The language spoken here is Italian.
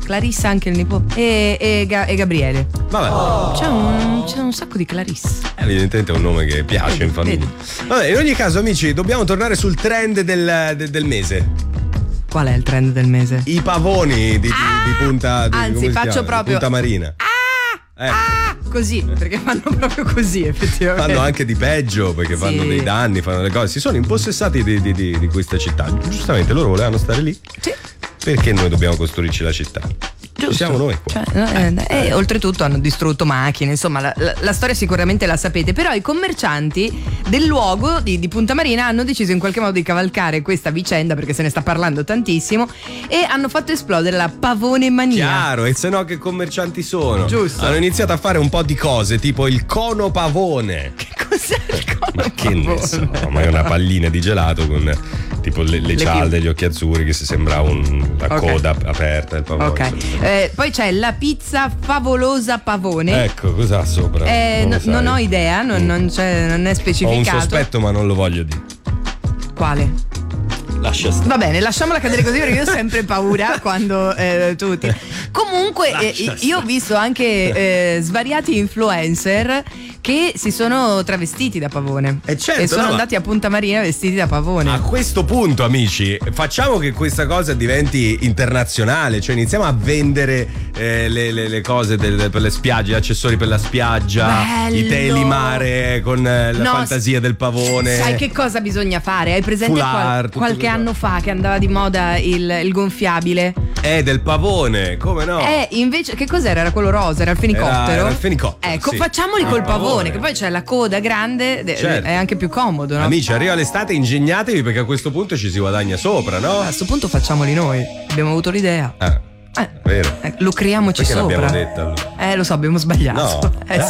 Clarissa anche il nipote e Gabriele. Vabbè. C'è un sacco di Clarisse. Evidentemente è un nome che piace in famiglia. Vabbè, in ogni caso, amici, dobbiamo tornare sul trend del mese. Qual è il trend del mese? I pavoni di punta. Anzi, faccio proprio Punta Marina. Così, perché fanno proprio così, effettivamente. Fanno anche di peggio, perché fanno dei danni, fanno le cose. Si sono impossessati di questa città. Giustamente loro volevano stare lì. Sì. Perché noi dobbiamo costruirci la città? Giusto. Siamo noi qua. Oltretutto hanno distrutto macchine, insomma la storia sicuramente la sapete, però i commercianti del luogo di Punta Marina hanno deciso in qualche modo di cavalcare questa vicenda, perché se ne sta parlando tantissimo, e hanno fatto esplodere la pavone mania. Chiaro, e se no che commercianti sono? Giusto. Hanno iniziato a fare un po' di cose, tipo il cono pavone. Che cos'è il cono Ma che pavone? ne so, ma è una pallina di gelato con tipo le cialde, gli occhi azzurri, che si sembra la coda aperta del pavone. Ok. Poi c'è la pizza favolosa pavone. Ecco, cos'ha sopra? Non ho idea, non è specificato. Ho un sospetto, ma non lo voglio dire. Quale? Lascia stare. Va bene, lasciamola cadere così, perché io ho sempre paura quando tutti. Comunque io ho visto anche svariati influencer che si sono travestiti da pavone certo, e sono andati a Punta Marina vestiti da pavone. A questo punto, amici, facciamo che questa cosa diventi internazionale, cioè iniziamo a vendere le cose per le spiagge, gli accessori per la spiaggia. Bello. I telimare con la fantasia del pavone. Sai che cosa bisogna fare? Hai presente Foulard, qualche anno fa che andava di moda il gonfiabile? Del pavone, come no? Invece che cos'era? Era quello rosa, era il fenicottero? Era il fenicottero. Ecco, sì. facciamoli col pavone, che poi c'è la coda grande, Certo. è anche più comodo, no? Amici, arriva l'estate, ingegnatevi, perché a questo punto ci si guadagna sopra, no? A questo punto facciamoli noi. Abbiamo avuto l'idea. Vero. Lo creiamoci Perché sopra. l'abbiamo detta allora? Lo so, abbiamo sbagliato. No.